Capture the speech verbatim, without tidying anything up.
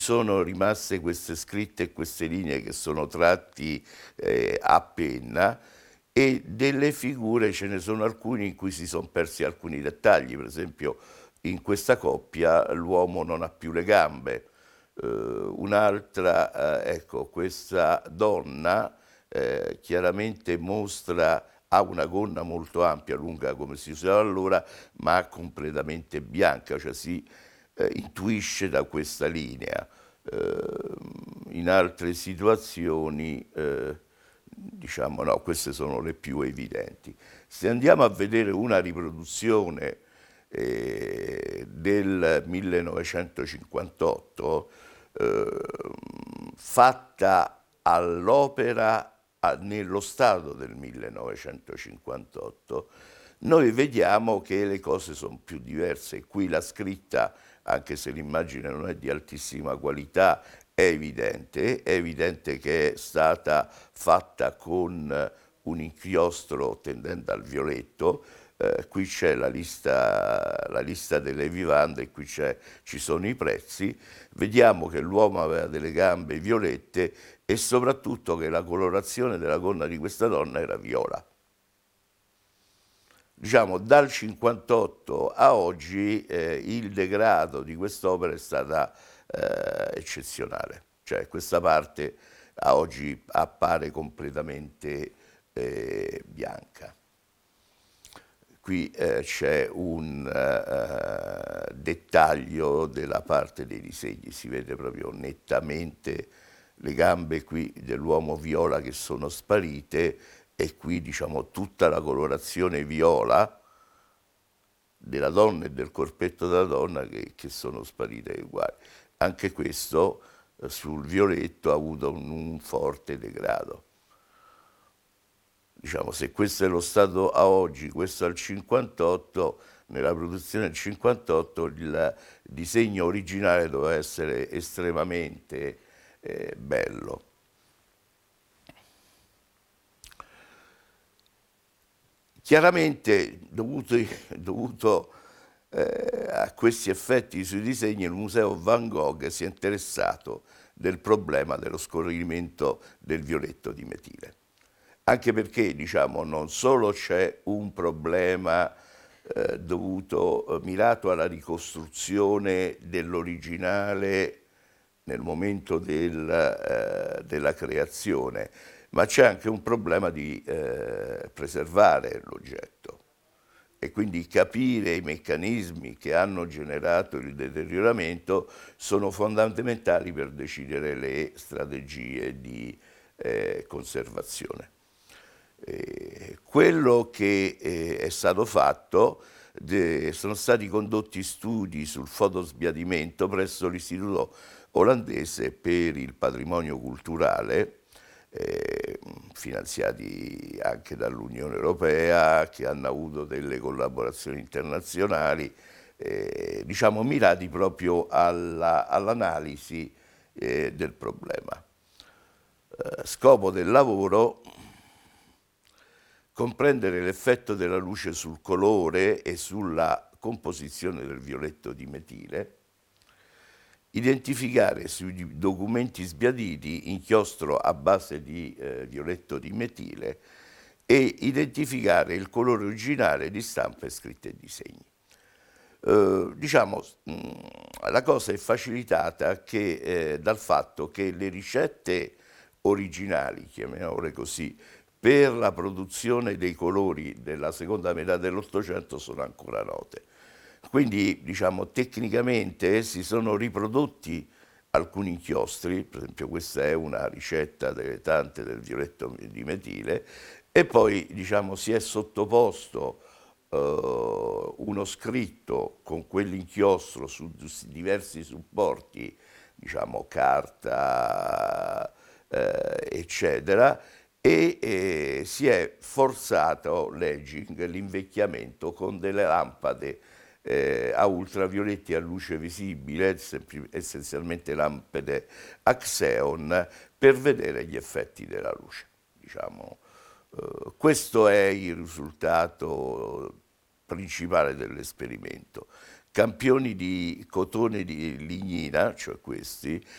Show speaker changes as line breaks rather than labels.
sono rimaste queste scritte e queste linee che sono tratti eh, a penna, e delle figure ce ne sono alcuni in cui si sono persi alcuni dettagli. Per esempio in questa coppia l'uomo non ha più le gambe. Eh, un'altra, eh, ecco, questa donna eh, chiaramente mostra, ha una gonna molto ampia, lunga come si usava allora, ma completamente bianca, cioè si eh, intuisce da questa linea. Eh, in altre situazioni, eh, diciamo no, queste sono le più evidenti. Se andiamo a vedere una riproduzione eh, del millenovecentocinquantotto, eh, fatta all'opera a- nello stato del millenovecentocinquantotto, noi vediamo che le cose sono più diverse. Qui la scritta, anche se l'immagine non è di altissima qualità, è evidente, è evidente che è stata fatta con un inchiostro tendente al violetto. Eh, qui c'è la lista, la lista delle vivande, qui ci sono i prezzi. Vediamo che l'uomo aveva delle gambe violette e soprattutto che la colorazione della gonna di questa donna era viola. Diciamo, dal cinquantotto a oggi eh, il degrado di quest'opera è stata eh, eccezionale. Cioè questa parte a oggi appare completamente eh, bianca. Qui eh, c'è un uh, dettaglio della parte dei disegni, si vede proprio nettamente le gambe qui dell'uomo viola che sono sparite, e qui diciamo tutta la colorazione viola della donna e del corpetto della donna che, che sono sparite uguali. Anche questo eh, sul violetto ha avuto un, un forte degrado. Diciamo, se questo è lo stato a oggi, questo al cinquantotto, nella produzione del cinquantotto il disegno originale doveva essere estremamente eh, bello. Chiaramente, dovuto, dovuto eh, a questi effetti sui disegni, il Museo Van Gogh si è interessato del problema dello scorrimento del violetto di metile. Anche perché, diciamo, non solo c'è un problema eh, dovuto, eh, mirato alla ricostruzione dell'originale nel momento del, eh, della creazione, ma c'è anche un problema di eh, preservare l'oggetto e quindi capire i meccanismi che hanno generato il deterioramento sono fondamentali per decidere le strategie di eh, conservazione. Eh, quello che eh, è stato fatto, de, sono stati condotti studi sul fotosbiadimento presso l'Istituto olandese per il patrimonio culturale, eh, finanziati anche dall'Unione Europea, che hanno avuto delle collaborazioni internazionali, eh, diciamo mirati proprio all'analisi eh, del problema. Eh, scopo del lavoro: comprendere l'effetto della luce sul colore e sulla composizione del violetto di metile, identificare sui documenti sbiaditi inchiostro a base di eh, violetto di metile e identificare il colore originale di stampe, scritte e disegni. Eh, diciamo, mh, la cosa è facilitata che, eh, dal fatto che le ricette originali, chiamiamole così, per la produzione dei colori della seconda metà dell'Ottocento sono ancora note. Quindi, diciamo, tecnicamente si sono riprodotti alcuni inchiostri, per esempio questa è una ricetta delle tante del violetto di metile, e poi, diciamo, si è sottoposto uh, uno scritto con quell'inchiostro su diversi supporti, diciamo carta, eh, eccetera, e eh, si è forzato l'aging, l'invecchiamento, con delle lampade eh, a ultravioletti a luce visibile, essenzialmente lampade a xeon, per vedere gli effetti della luce. Diciamo, eh, questo è il risultato principale dell'esperimento. campioni di cotone di lignina, cioè questi,